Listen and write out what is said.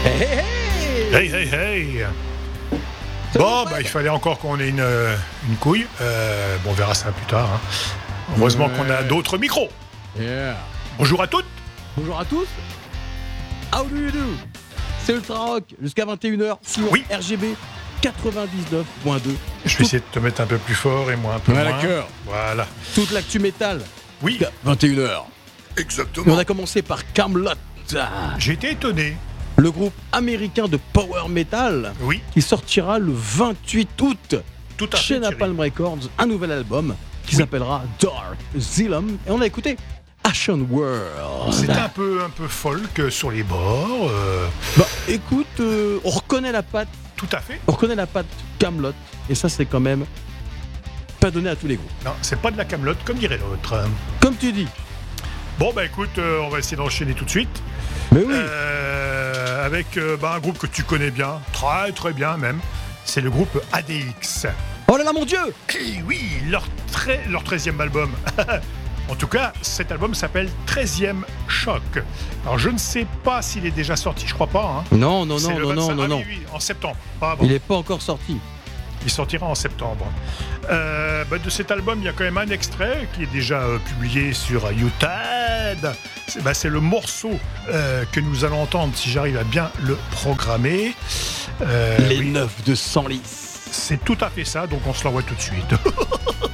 Hey, hey, hey, hey. Bon, il fallait encore qu'on ait une couille. On verra ça plus tard. Hein. Heureusement qu'on a d'autres micros. Yeah. Bonjour à toutes. Bonjour à tous. How do you do? C'est Ultra Rock jusqu'à 21h sur RGB 99.2. Je vais essayer de te mettre un peu plus fort et moi un peu moins. D'accord. Voilà. Toute l'actu métal. Oui. 21h. Exactement. Et on a commencé par Camelot. J'ai été étonné. Le groupe américain de power metal. Oui. Qui sortira le 28 août. Tout à fait. Chez Napalm Records, un nouvel album qui s'appellera Dark Xylem. Et on a écouté Ashen World. C'est un peu folk sur les bords. Écoute, on reconnaît la patte. Tout à fait. On reconnaît la patte Camelot. Et ça, c'est quand même pas donné à tous les groupes. Non, c'est pas de la camelote comme dirait l'autre. Comme tu dis. Bon, écoute, on va essayer d'enchaîner tout de suite. Mais oui. Avec un groupe que tu connais bien, très très bien même. C'est le groupe ADX. Oh là là, mon Dieu! Et oui, leur 13e album. En tout cas, cet album s'appelle 13e Choc. Alors, je ne sais pas s'il est déjà sorti, je crois pas. Hein. Non. Oui, en septembre. Il n'est pas encore sorti. Il sortira en septembre. De cet album, il y a quand même un extrait qui est déjà publié sur YouTube. C'est le morceau que nous allons entendre si j'arrive à bien le programmer. Les 9 de Senlis. C'est tout à fait ça, donc on se l'envoie tout de suite.